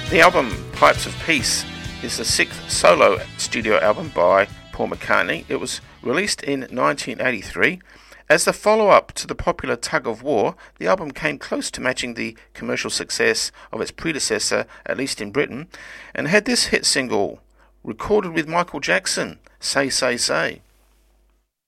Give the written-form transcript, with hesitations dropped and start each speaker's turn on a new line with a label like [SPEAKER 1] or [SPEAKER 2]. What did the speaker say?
[SPEAKER 1] The album Pipes of Peace is the sixth solo studio album by Paul McCartney. It was released in 1983. As the follow-up to the popular Tug of War, the album came close to matching the commercial success of its predecessor, at least in Britain, and had this hit single, recorded with Michael Jackson, Say, Say, Say.